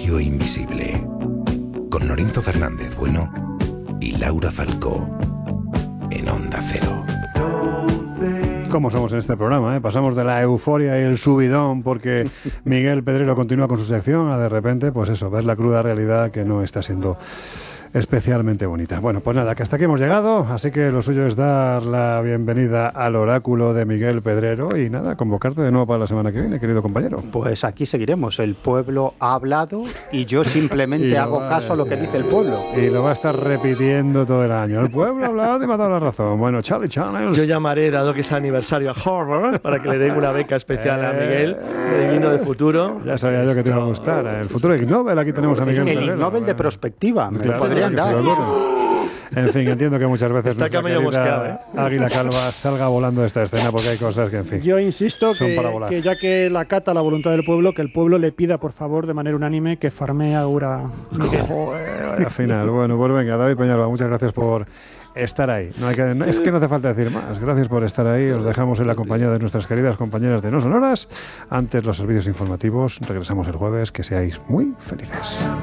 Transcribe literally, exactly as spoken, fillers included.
Territorio Invisible, con Lorenzo Fernández Bueno y Laura Falcó, en Onda Cero. ¿Cómo somos en este programa? ¿eh? Pasamos de la euforia y el subidón porque Miguel Pedrero continúa con su sección a de repente, pues eso, ver la cruda realidad que no está siendo especialmente bonita. Bueno, pues nada, que hasta aquí hemos llegado, así que lo suyo es dar la bienvenida al oráculo de Miguel Pedrero y nada, convocarte de nuevo para la semana que viene, querido compañero. Pues aquí seguiremos, el pueblo ha hablado y yo simplemente hago caso a lo que dice el pueblo. Y lo va a estar repitiendo todo el año. El pueblo ha hablado y me ha dado la razón. Bueno, Charlie Channels. Yo llamaré, dado que es aniversario, a Horror para que le den una beca especial a Miguel, de Vino de Futuro. Ya sabía yo que te iba a gustar. El futuro Ig Nobel, aquí tenemos a Miguel El Pedrero. Ig Nobel de prospectiva, me Claro, podrían que se dar. lo ocurre. En fin, entiendo que muchas veces Está nuestra camello querida mosqueado, ¿eh? Águila Calva salga volando de esta escena porque hay cosas que, en fin, Yo insisto son que, para volar. que ya que la cata la voluntad del pueblo, que el pueblo le pida por favor de manera unánime que farmee a Ura. Joder, al final. Bueno, pues venga, David Peñalba, muchas gracias por estar ahí. No hay que, no, es que no hace falta decir más. Gracias por estar ahí. Os dejamos en la compañía de nuestras queridas compañeras de No Sonoras. Antes los servicios informativos. Regresamos el jueves. Que seáis muy felices.